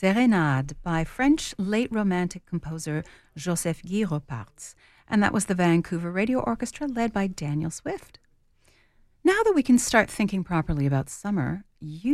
Sérénade by French late Romantic composer Joseph Guy Roparts, and that was the Vancouver Radio Orchestra led by Daniel Swift. Now that we can start thinking properly about summer, you